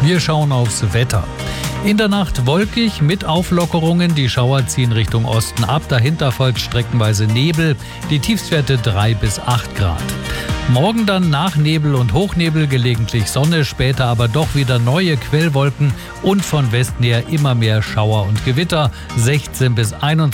Wir schauen aufs Wetter. In der Nacht wolkig mit Auflockerungen. Die Schauer ziehen Richtung Osten ab. Dahinter folgt streckenweise Nebel. Die Tiefstwerte 3 bis 8 Grad. Morgen dann nach Nebel und Hochnebel gelegentlich Sonne, später aber doch wieder neue Quellwolken und von Westen her immer mehr Schauer und Gewitter. 16 bis 21